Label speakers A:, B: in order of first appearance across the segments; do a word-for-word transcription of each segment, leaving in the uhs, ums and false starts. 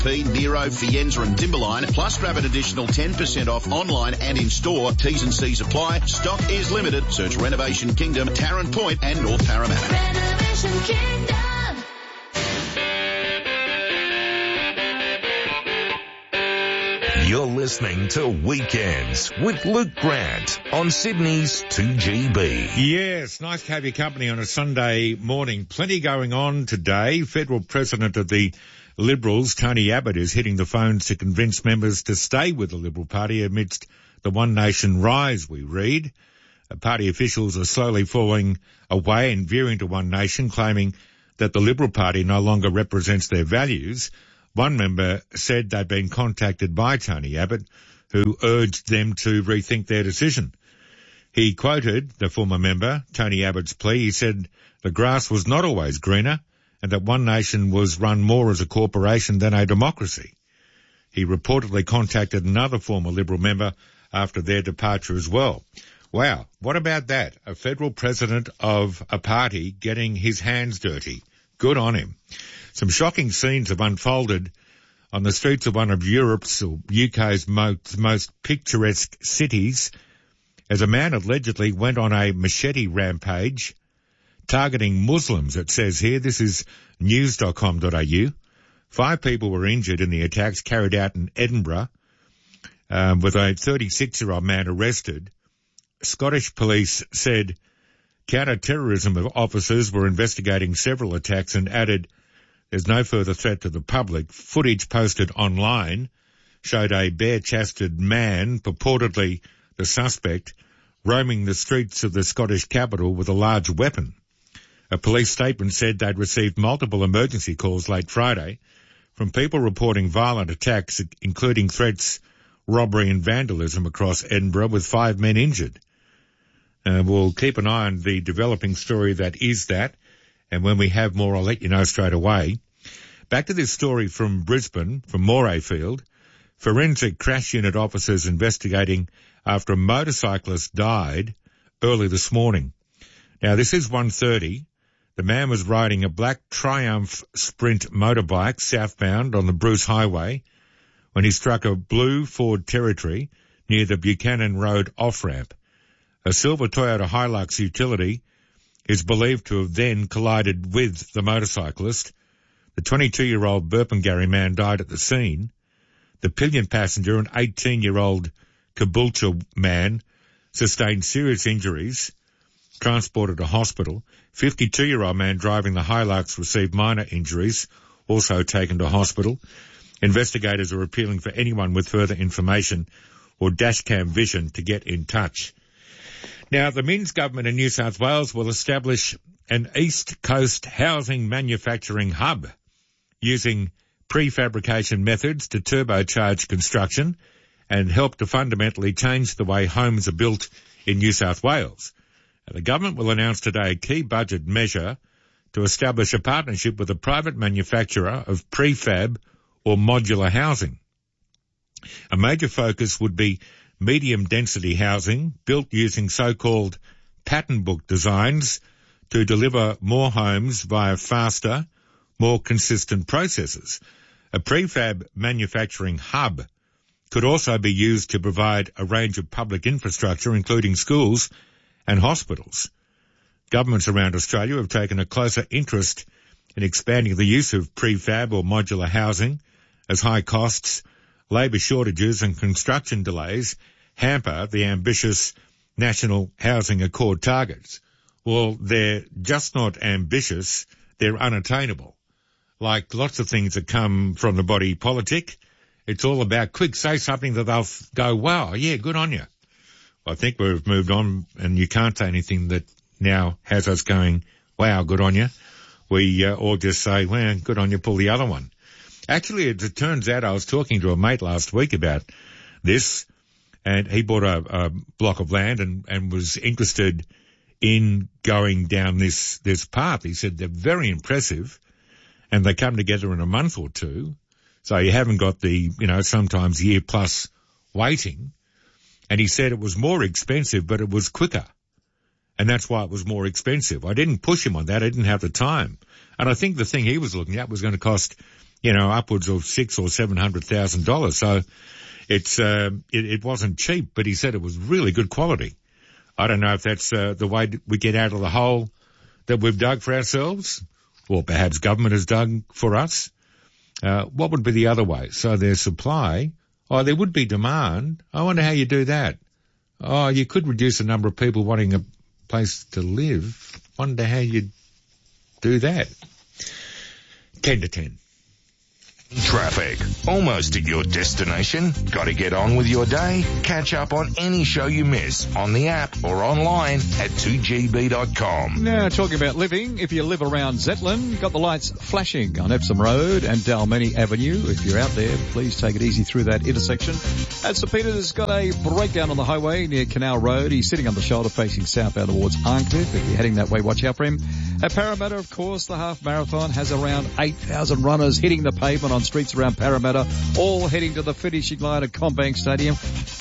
A: P, Nero, Fienza and Timberline, plus grab an additional ten percent off online and in-store. T's and C's apply. Stock is limited. Search Renovation Kingdom, Tarrant Point and North Parramatta.
B: Renovation Kingdom.
C: You're listening to Weekends with Luke Grant on Sydney's two G B.
D: Yes, nice to have your company on a Sunday morning. Plenty going on today. Federal President of the Liberals, Tony Abbott, is hitting the phones to convince members to stay with the Liberal Party amidst the One Nation rise, we read. Party officials are slowly falling away and veering to One Nation, claiming that the Liberal Party no longer represents their values. One member said they'd been contacted by Tony Abbott, who urged them to rethink their decision. He quoted the former member, Tony Abbott's plea. He said the grass was not always greener and that One Nation was run more as a corporation than a democracy. He reportedly contacted another former Liberal member after their departure as well. Wow, what about that? A federal president of a party getting his hands dirty. Good on him. Some shocking scenes have unfolded on the streets of one of Europe's or U K's most, most picturesque cities as a man allegedly went on a machete rampage targeting Muslims, it says here. This is news dot com dot a u. Five people were injured in the attacks carried out in Edinburgh, um, with a thirty-six-year-old man arrested. Scottish police said counter-terrorism officers were investigating several attacks and added there's no further threat to the public. Footage posted online showed a bare-chested man, purportedly the suspect, roaming the streets of the Scottish capital with a large weapon. A police statement said they'd received multiple emergency calls late Friday from people reporting violent attacks, including threats, robbery and vandalism across Edinburgh, with five men injured. Uh, we'll keep an eye on the developing story that is that. And when we have more, I'll let you know straight away. Back to this story from Brisbane, from Morayfield. Forensic crash unit officers investigating after a motorcyclist died early this morning. Now, this is one thirty. The man was riding a black Triumph Sprint motorbike southbound on the Bruce Highway when he struck a blue Ford Territory near the Buchanan Road off-ramp. A silver Toyota Hilux utility is believed to have then collided with the motorcyclist. The twenty-two-year-old Burpengary man died at the scene. The pillion passenger, an eighteen-year-old Caboolture man, sustained serious injuries, transported to hospital. fifty-two-year-old man driving the Hilux received minor injuries, also taken to hospital. Investigators are appealing for anyone with further information or dashcam vision to get in touch. Now, the Minns government in New South Wales will establish an East Coast housing manufacturing hub using prefabrication methods to turbocharge construction and help to fundamentally change the way homes are built in New South Wales. Now, the government will announce today a key budget measure to establish a partnership with a private manufacturer of prefab or modular housing. A major focus would be medium-density housing built using so-called pattern book designs to deliver more homes via faster, more consistent processes. A prefab manufacturing hub could also be used to provide a range of public infrastructure, including schools and hospitals. Governments around Australia have taken a closer interest in expanding the use of prefab or modular housing as high costs, labour shortages and construction delays hamper the ambitious National Housing Accord targets. Well, they're just not ambitious, they're unattainable. Like lots of things that come from the body politic, it's all about quick, say something that they'll go, wow, yeah, good on you. I think we've moved on and you can't say anything that now has us going, wow, good on you. We uh, all just say, well, good on you, pull the other one. Actually, it, it turns out I was talking to a mate last week about this, and he bought a, a block of land and, and was interested in going down this, this path. He said they're very impressive and they come together in a month or two. So you haven't got the, you know, sometimes year plus waiting. And he said it was more expensive, but it was quicker. And that's why it was more expensive. I didn't push him on that. I didn't have the time. And I think the thing he was looking at was going to cost you know, upwards of six or seven hundred thousand dollars. So it's, uh, it, it wasn't cheap, but he said it was really good quality. I don't know if that's, uh, the way we get out of the hole that we've dug for ourselves, or perhaps government has dug for us. Uh, what would be the other way? So there's supply. Oh, there would be demand. I wonder how you do that. Oh, you could reduce the number of people wanting a place to live. Wonder how you'd do that. ten to ten.
C: Traffic. Almost at your destination? Got to get on with your day? Catch up on any show you miss on the app or online at two G B dot com.
E: Now, talking about living, if you live around Zetland, got the lights flashing on Epsom Road and Dalmeny Avenue. If you're out there, please take it easy through that intersection. At St Peter's, got a breakdown on the highway near Canal Road. He's sitting on the shoulder facing southbound towards Arncliffe. If you're heading that way, watch out for him. At Parramatta, of course, the half marathon has around eight thousand runners hitting the pavement on streets around Parramatta, all heading to the finishing line at Combank Stadium.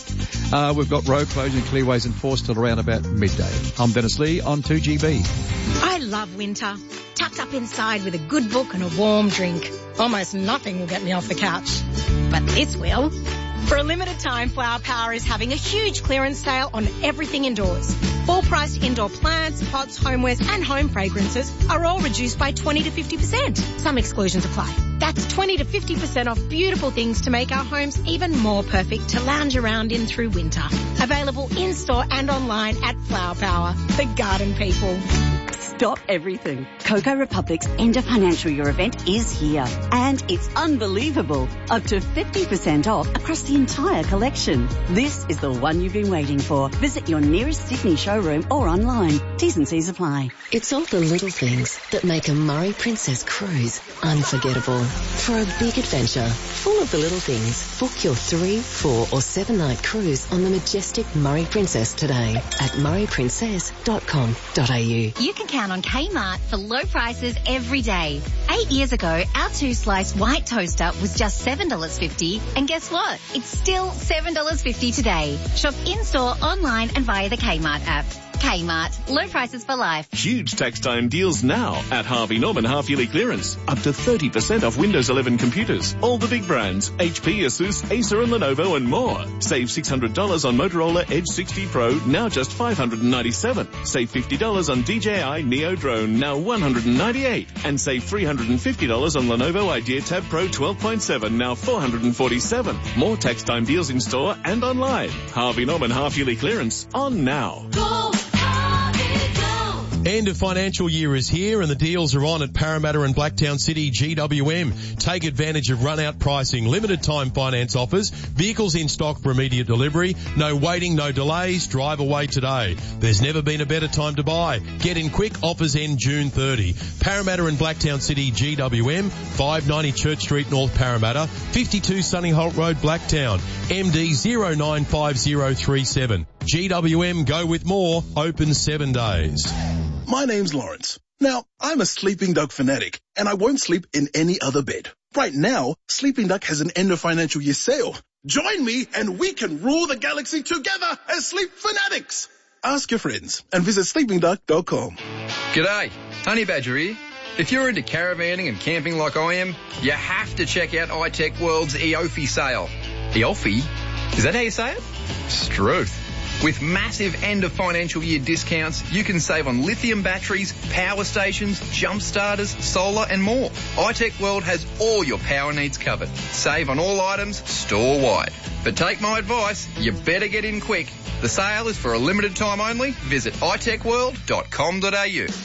E: Uh, we've got road closures and clearways enforced till around about midday. I'm Dennis Lee on two G B.
F: I love winter. Tucked up inside with a good book and a warm drink. Almost nothing will get me off the couch. But this will. For a limited time, Flower Power is having a huge clearance sale on everything indoors. Full-priced indoor plants, pots, homewares and home fragrances are all reduced by twenty to fifty percent. Some exclusions apply. That's twenty to fifty percent off beautiful things to make our homes even more perfect to lounge around in through winter. Available in-store and online at Flower Power, the garden people.
G: Stop everything. Coco Republic's end of financial year event is here. And it's unbelievable. Up to fifty percent off across the entire collection. This is the one you've been waiting for. Visit your nearest Sydney showroom or online. T's and C's apply.
H: It's all the little things that make a Murray Princess cruise unforgettable. For a big adventure, full of the little things, book your three, four or seven night cruise on the majestic Murray Princess today at murray princess dot com dot a u.
I: You can count on Kmart for low prices every day. Eight years ago, our two-slice white toaster was just seven dollars fifty, and guess what? It's still seven dollars fifty today. Shop in-store, online and via the Kmart app. Kmart. Low prices for life.
J: Huge tax time deals now at Harvey Norman half-yearly clearance. Up to thirty percent off Windows eleven computers. All the big brands. H P, Asus, Acer and Lenovo and more. Save six hundred dollars on Motorola Edge sixty Pro, now just five hundred ninety-seven dollars. Save fifty dollars on D J I Neo Drone, now one hundred ninety-eight dollars. And save three hundred fifty dollars on Lenovo Idea Tab Pro twelve point seven, now four hundred forty-seven dollars. More tax time deals in store and online. Harvey Norman half-yearly clearance on now.
B: Go, Harvey, go.
K: End of financial year is here and the deals are on at Parramatta and Blacktown City G W M. Take advantage of run-out pricing, limited time finance offers, vehicles in stock for immediate delivery, no waiting, no delays, drive away today. There's never been a better time to buy. Get in quick, offers end June thirtieth. Parramatta and Blacktown City G W M, five ninety Church Street, North Parramatta, fifty-two Sunny Holt Road, Blacktown, M D zero nine five zero three seven. G W M, go with more, open seven days.
L: My name's Lawrence. Now, I'm a Sleeping Duck fanatic, and I won't sleep in any other bed. Right now, Sleeping Duck has an end of financial year sale. Join me and we can rule the galaxy together as sleep fanatics. Ask your friends and visit sleeping duck dot com.
M: G'day, Honey Badger here. If you're into caravanning and camping like I am, you have to check out iTech World's Eofi sale. Eofi? Is that how you say it? Struth. With massive end of financial year discounts, you can save on lithium batteries, power stations, jump starters, solar and more. iTech World has all your power needs covered. Save on all items store-wide. But take my advice, you better get in quick. The sale is for a limited time only. Visit i tech world dot com dot a u.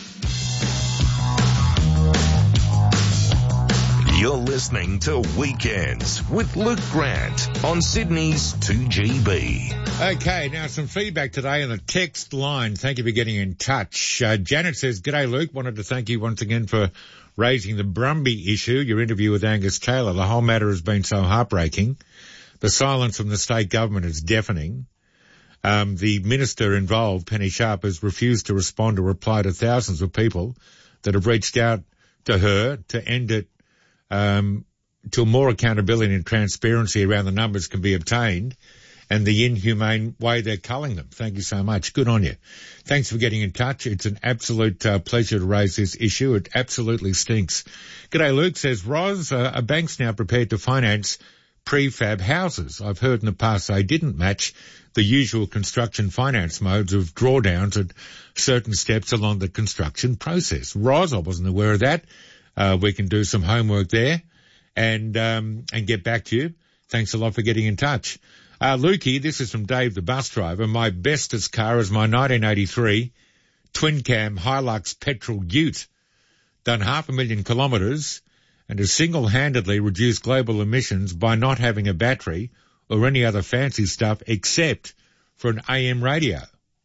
C: You're listening to Weekends with Luke Grant on Sydney's two G B.
D: Okay, now some feedback today on the text line. Thank you for getting in touch. Uh, Janet says, "G'day Luke, wanted to thank you once again for raising the Brumby issue, your interview with Angus Taylor. The whole matter has been so heartbreaking. The silence from the state government is deafening. Um, the minister involved, Penny Sharp, has refused to respond or reply to thousands of people that have reached out to her to end it um, till more accountability and transparency around the numbers can be obtained. and the inhumane way they're culling them. Thank you so much. Good on you. Thanks for getting in touch. It's an absolute uh, pleasure to raise this issue. It absolutely stinks. G'day, Luke says, Ros, uh, a bank's now prepared to finance prefab houses. I've heard in the past they didn't match the usual construction finance modes of drawdowns at certain steps along the construction process. Ros, I wasn't aware of that. Uh, we can do some homework there and um, and get back to you. Thanks a lot for getting in touch. Uh, Lukey, this is from Dave the bus driver. My bestest car is my nineteen eighty-three twin-cam Hilux petrol ute. Done half a million kilometres and has single-handedly reduced global emissions by not having a battery or any other fancy stuff except for an A M radio.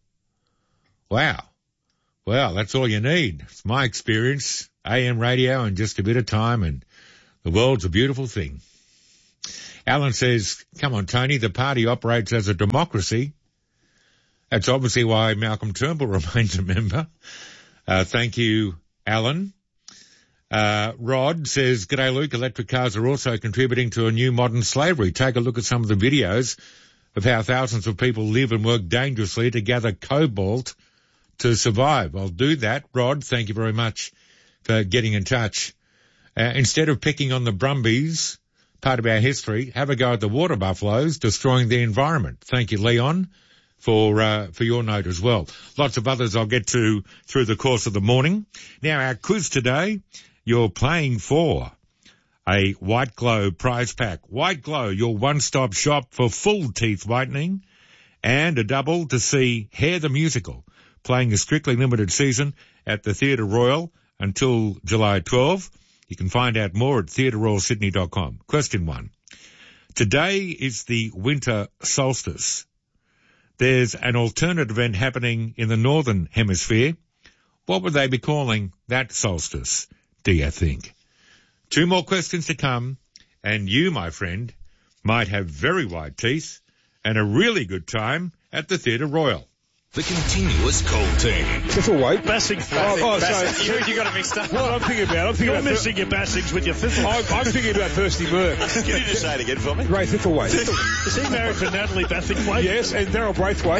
D: Wow. Well, that's all you need. It's my experience. A M radio and just a bit of time, and the world's a beautiful thing. Alan says, come on, Tony, the party operates as a democracy. That's obviously why Malcolm Turnbull remains a member. Uh, thank you, Alan. Uh, Rod says, g'day, Luke, electric cars are also contributing to a new modern slavery. Take a look at some of the videos of how thousands of people live and work dangerously to gather cobalt to survive. I'll do that. Rod, thank you very much for getting in touch. Uh, instead of picking on the Brumbies, part of our history, have a go at the water buffaloes destroying the environment. Thank you, Leon, for uh, for your note as well. Lots of others I'll get to through the course of the morning. Now, our quiz today, you're playing for a White Glow prize pack. White Glow, your one-stop shop for full teeth whitening, and a double to see Hair the Musical, playing a strictly limited season at the Theatre Royal until July twelfth. You can find out more at theatre royal sydney dot com. Question one. Today is the winter solstice. There's an alternate event happening in the northern hemisphere. What would they be calling that solstice, do you think? Two more questions to come, and you, my friend, might have very white teeth and a really good time at the Theatre Royal.
C: The continuous cold team.
N: Fiffle weight.
O: Bassing.
N: Oh, oh sorry.
O: You, you got it mixed up.
N: What I'm thinking about, I'm thinking
O: You're
N: about
O: missing your Bassings with your Fiffle.
N: I'm, I'm thinking about Thirsty Merc.
O: Can you just say it again for me?
N: Ray Fiffleweight.
O: Is he married to Natalie Bassingthwaite?
N: Yes, and Daryl Braithwaite.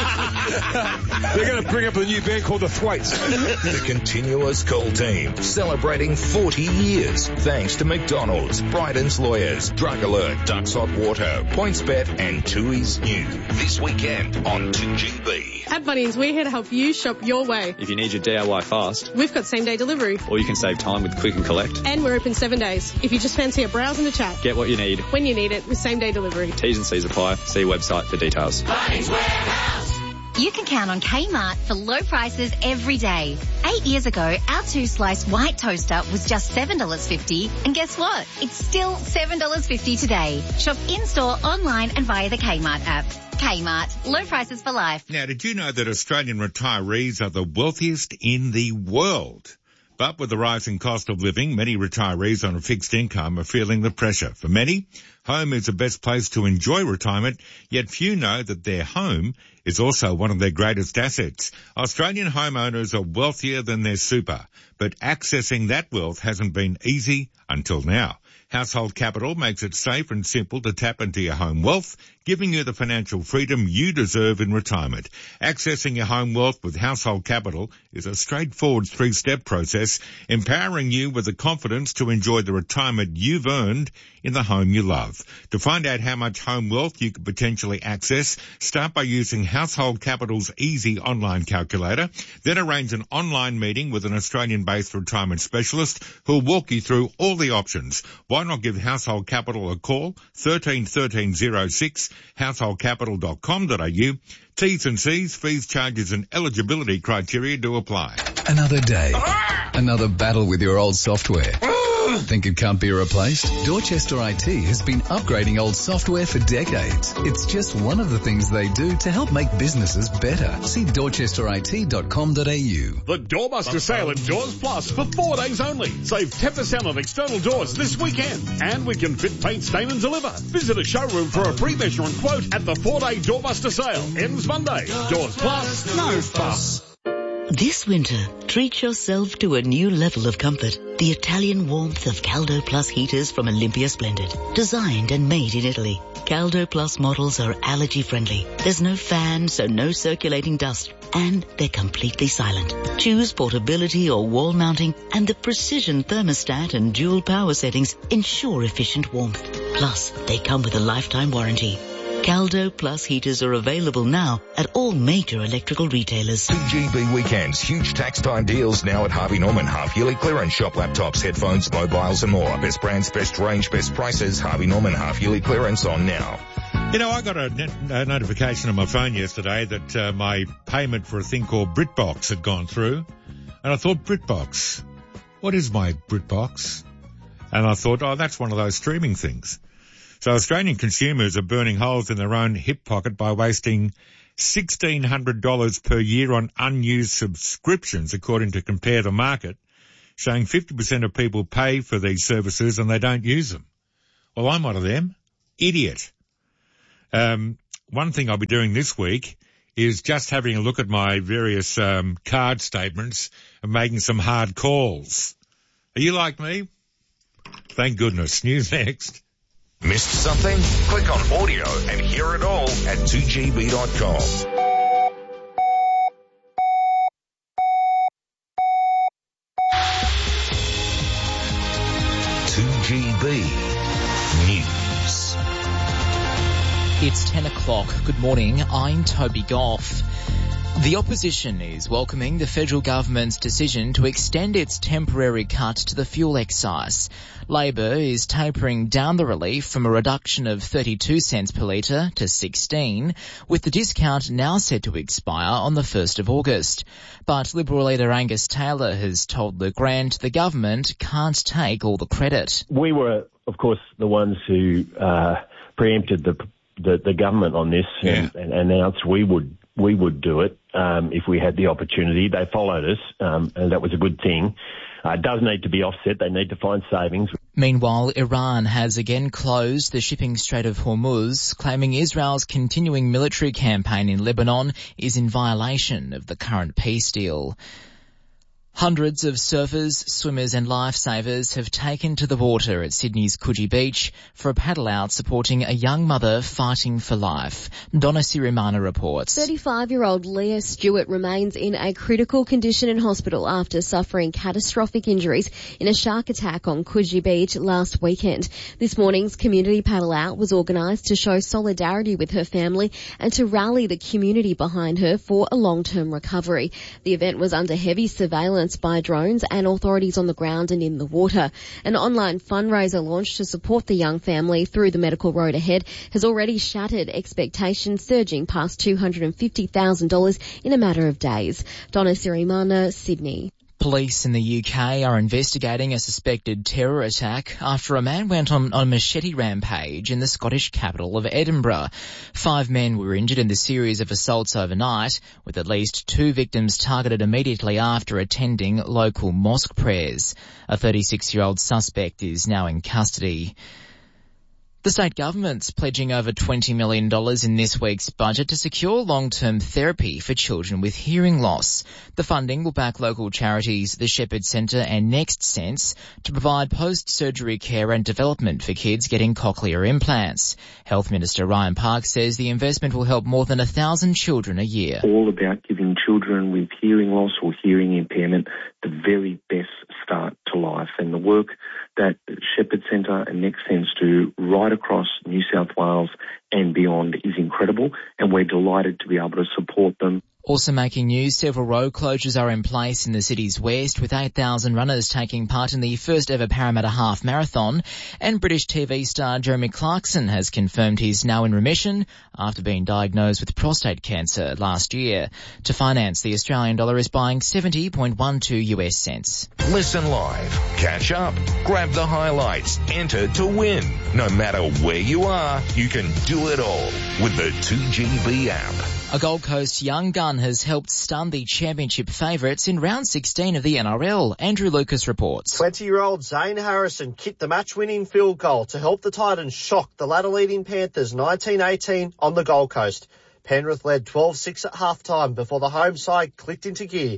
N: They're going to bring up a new band called the Thwaites.
C: The continuous cold team, celebrating forty years. Thanks to McDonald's, Bryden's Lawyers, Drug Alert, Ducks Hot Water, PointsBet, and Tui's New. This weekend on two G B.
P: At Bunnings, we're here to help you shop your way.
Q: If you need your D I Y fast,
P: we've got same-day delivery.
Q: Or you can save time with Click and Collect.
P: And we're open seven days. If you just fancy a browse and a chat.
Q: Get what you need.
P: When you need it with same-day delivery.
Q: T's and C's apply. See website for details.
I: Bunnings Warehouse. You can count on Kmart for low prices every day. Eight years ago, our two-slice white toaster was just seven dollars fifty. And guess what? It's still seven dollars fifty today. Shop in-store, online and via the Kmart app. Kmart. Low prices for life.
D: Now, did you know that Australian retirees are the wealthiest in the world? But with the rising cost of living, many retirees on a fixed income are feeling the pressure. For many, home is the best place to enjoy retirement, yet few know that their home is also one of their greatest assets. Australian homeowners are wealthier than their super, but accessing that wealth hasn't been easy until now. Household Capital makes it safe and simple to tap into your home wealth, giving you the financial freedom you deserve in retirement. Accessing your home wealth with Household Capital is a straightforward three-step process, empowering you with the confidence to enjoy the retirement you've earned in the home you love. To find out how much home wealth you could potentially access, start by using Household Capital's easy online calculator, then arrange an online meeting with an Australian-based retirement specialist who'll walk you through all the options. Why not give Household Capital a call? one three one three zero six, household capital dot com dot a u. T's and C's, fees, charges and eligibility criteria do apply.
R: Another day. Another battle with your old software. Think it can't be replaced? Dorchester I T has been upgrading old software for decades. It's just one of the things they do to help make businesses better. See dorchester I T dot com dot a u.
S: The Doorbuster sale at Doors Plus for four days only. Save ten percent on external doors this weekend. And we can fit, paint, stain and deliver. Visit a showroom for a pre-measure and quote at the four-day Doorbuster sale. Ends Monday. Doors Plus, no fuss.
T: This winter, treat yourself to a new level of comfort. The Italian warmth of Caldo Plus heaters from Olympia Splendid. Designed and made in Italy. Caldo Plus models are allergy friendly. There's no fan, so no circulating dust, and they're completely silent. Choose portability or wall mounting, and the precision thermostat and dual power settings ensure efficient warmth. Plus, they come with a lifetime warranty. Caldo Plus heaters are available now at all major electrical retailers.
C: two G B weekends, huge tax time deals now at Harvey Norman. Half-yearly clearance, shop laptops, headphones, mobiles and more. Best brands, best range, best prices. Harvey Norman half-yearly clearance on now.
D: You know, I got a, net, a notification on my phone yesterday that uh, my payment for a thing called BritBox had gone through. And I thought, BritBox? What is my BritBox? And I thought, oh, that's one of those streaming things. So Australian consumers are burning holes in their own hip pocket by wasting one thousand six hundred dollars per year on unused subscriptions, according to Compare the Market, showing fifty percent of people pay for these services and they don't use them. Well, I'm one of them. Idiot. Um, one thing I'll be doing this week is just having a look at my various um, card statements and making some hard calls. Are you like me? Thank goodness. News next.
C: Missed something? Click on audio and hear it all at two G B dot com. two G B News.
U: It's ten o'clock. Good morning. I'm Toby Goff. The opposition is welcoming the federal government's decision to extend its temporary cut to the fuel excise. Labor is tapering down the relief from a reduction of thirty-two cents per litre to sixteen, with the discount now set to expire on the first of August. But Liberal leader Angus Taylor has told Le Grand the government can't take all the credit.
V: We were, of course, the ones who uh, preempted the, the the government on this
D: Yeah.
V: and, and announced we would we would do it um, if we had the opportunity. They followed us, um, and that was a good thing. Uh, it does need to be offset. They need to find savings.
U: Meanwhile, Iran has again closed the shipping Strait of Hormuz, claiming Israel's continuing military campaign in Lebanon is in violation of the current peace deal. Hundreds of surfers, swimmers and lifesavers have taken to the water at Sydney's Coogee Beach for a paddle out supporting a young mother fighting for life. Donna Sirimana reports.
W: thirty-five-year-old Leah Stewart remains in a critical condition in hospital after suffering catastrophic injuries in a shark attack on Coogee Beach last weekend. This morning's community paddle out was organised to show solidarity with her family and to rally the community behind her for a long-term recovery. The event was under heavy surveillance by drones and authorities on the ground and in the water. An online fundraiser launched to support the young family through the medical road ahead has already shattered expectations, surging past two hundred fifty thousand dollars in a matter of days. Donna Sirimana, Sydney.
U: Police in the U K are investigating a suspected terror attack after a man went on a machete rampage in the Scottish capital of Edinburgh. Five men were injured in the series of assaults overnight, with at least two victims targeted immediately after attending local mosque prayers. A thirty-six-year-old suspect is now in custody. The state government's pledging over twenty million dollars in this week's budget to secure long-term therapy for children with hearing loss. The funding will back local charities, the Shepherd Centre and Next Sense, to provide post-surgery care and development for kids getting cochlear implants. Health Minister Ryan Park says the investment will help more than a thousand children a year.
X: All about giving children with hearing loss or hearing impairment the very best start to life, and the work that Shepherd Centre and Next Sense do right across New South Wales and beyond is incredible, and we're delighted to be able to support them.
U: Also making news, several road closures are in place in the city's west, with eight thousand runners taking part in the first ever Parramatta Half Marathon. And British T V star Jeremy Clarkson has confirmed he's now in remission after being diagnosed with prostate cancer last year. To finance, the Australian dollar is buying seventy point one two US cents.
C: Listen live, catch up, grab the highlights, enter to win. No matter where you are, you can do it all with the two G B app.
U: A Gold Coast young gun has helped stun the championship favourites in round sixteen of the N R L. Andrew Lucas reports.
Y: twenty-year-old Zane Harrison kicked the match-winning field goal to help the Titans shock the ladder-leading Panthers nineteen eighteen on the Gold Coast. Penrith led twelve six at half-time before the home side clicked into gear.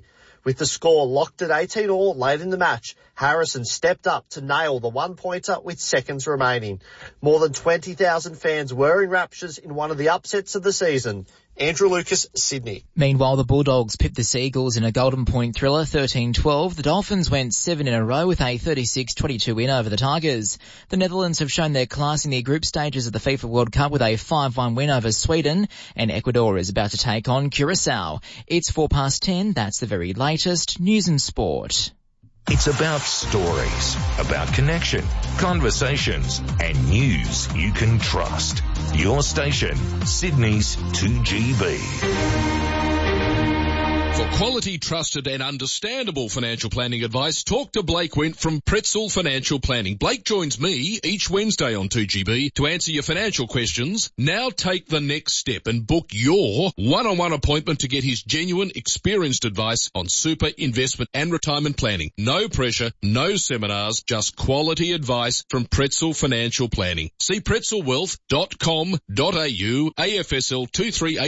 Y: With the score locked at eighteen all late in the match, Harrison stepped up to nail the one-pointer with seconds remaining. More than twenty thousand fans were in raptures in one of the upsets of the season. Andrew Lucas, Sydney.
U: Meanwhile, the Bulldogs pipped the Seagulls in a Golden Point thriller, thirteen twelve. The Dolphins went seven in a row with a thirty-six twenty-two win over the Tigers. The Netherlands have shown their class in the group stages of the FIFA World Cup with a five one win over Sweden, and Ecuador is about to take on Curacao. It's four past ten. That's the very latest news and sport.
C: It's about stories, about connection, conversations, and news you can trust. Your station, Sydney's two G B.
A: For quality, trusted and understandable financial planning advice, talk to Blake Wint from Pretzel Financial Planning. Blake joins me each Wednesday on two G B to answer your financial questions. Now take the next step and book your one-on-one appointment to get his genuine, experienced advice on super, investment and retirement planning. No pressure, no seminars, just quality advice from Pretzel Financial Planning. See pretzel wealth dot com dot a u, A F S L two three eight